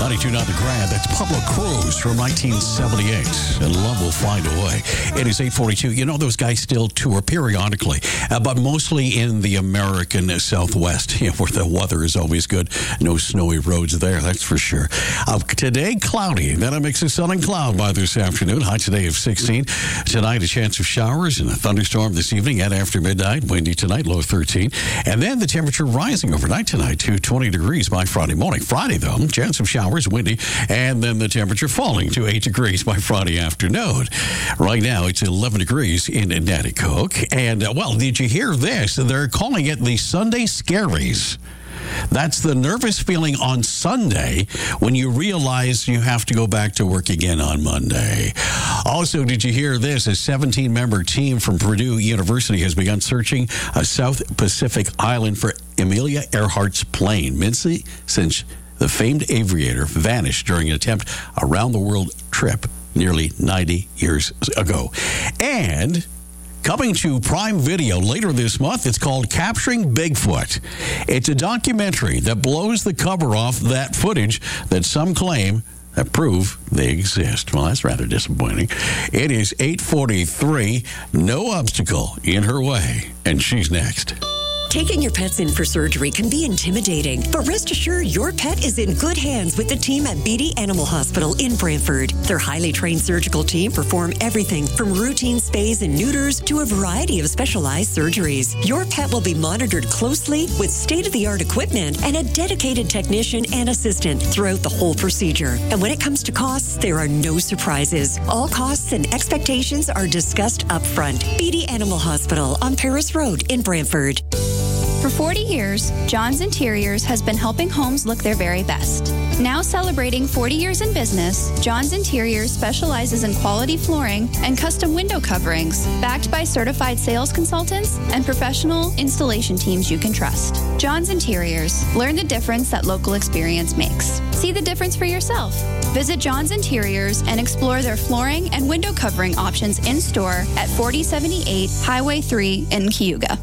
92.9 The Grand. That's Pablo Cruz from 1978. And Love Will Find a Way. It is 8:42. You know, those guys still tour periodically, but mostly in the American Southwest, where the weather is always good. No snowy roads there, that's for sure. Today, cloudy. Then a mix of sun and cloud by this afternoon. High today of 16. Tonight, a chance of showers and a thunderstorm this evening and after midnight. Windy tonight, low 13. And then the temperature rising overnight tonight to 20 degrees by Friday morning. Friday, though, chance of showers, windy, and then the temperature falling to 8 degrees by Friday afternoon. Right now, it's 11 degrees in Nanticoke. And, well, did you hear this? They're calling it the Sunday Scaries. That's the nervous feeling on Sunday when you realize you have to go back to work again on Monday. Also, did you hear this? A 17-member team from Purdue University has begun searching a South Pacific island for Amelia Earhart's plane, since the famed aviator vanished during an attempt around the world trip nearly 90 years ago. And coming to Prime Video later this month, it's called Capturing Bigfoot. It's a documentary that blows the cover off that footage that some claim that prove they exist. Well, that's rather disappointing. It is 8:43. No obstacle in her way. And she's next. Taking your pets in for surgery can be intimidating, but rest assured your pet is in good hands with the team at Beatty Animal Hospital in Brantford. Their highly trained surgical team perform everything from routine spays and neuters to a variety of specialized surgeries. Your pet will be monitored closely with state-of-the-art equipment and a dedicated technician and assistant throughout the whole procedure. And when it comes to costs, there are no surprises. All costs and expectations are discussed up front. Beatty Animal Hospital on Paris Road in Brantford. For 40 years, John's Interiors has been helping homes look their very best. Now celebrating 40 years in business, John's Interiors specializes in quality flooring and custom window coverings, backed by certified sales consultants and professional installation teams you can trust. John's Interiors. Learn the difference that local experience makes. See the difference for yourself. Visit John's Interiors and explore their flooring and window covering options in-store at 4078 Highway 3 in Cayuga.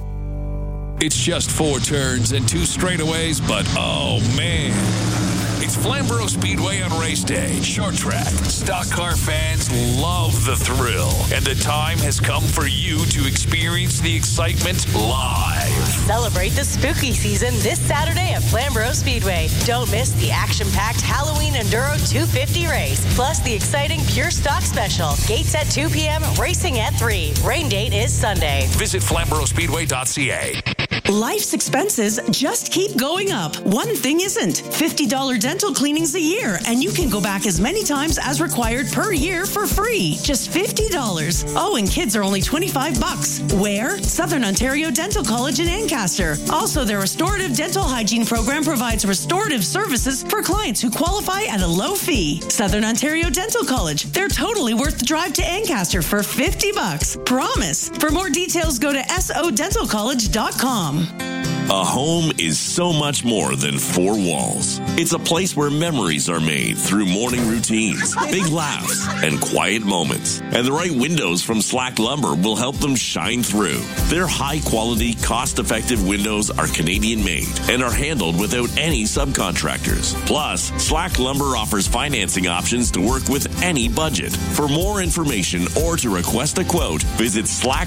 It's just 4 turns and 2 straightaways, but oh man. It's Flamborough Speedway on race day. Short track. Stock car fans love the thrill. And the time has come for you to experience the excitement live. Celebrate the spooky season this Saturday at Flamborough Speedway. Don't miss the action-packed Halloween Enduro 250 race, plus the exciting Pure Stock Special. Gates at 2 p.m., racing at 3. Rain date is Sunday. Visit FlamboroughSpeedway.ca. Life's expenses just keep going up. One thing isn't. $50 dental cleanings a year, and you can go back as many times as required per year for free. Just $50. Oh, and kids are only $25. Where? Southern Ontario Dental College in Ancaster. Also, their restorative dental hygiene program provides restorative services for clients who qualify at a low fee. Southern Ontario Dental College. They're totally worth the drive to Ancaster for $50. Promise. For more details, go to sodentalcollege.com. A home is so much more than 4 walls. It's a place where memories are made through morning routines, big laughs, and quiet moments. And the right windows from Slack Lumber will help them shine through. Their high-quality, cost-effective windows are Canadian-made and are handled without any subcontractors. Plus, Slack Lumber offers financing options to work with any budget. For more information or to request a quote, visit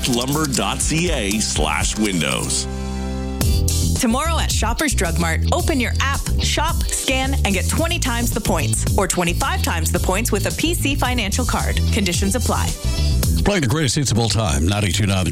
slacklumber.ca/windows. Tomorrow at Shoppers Drug Mart, open your app, shop, scan, and get 20 times the points or 25 times the points with a PC Financial card. Conditions apply. Playing the greatest hits of all time, 92.9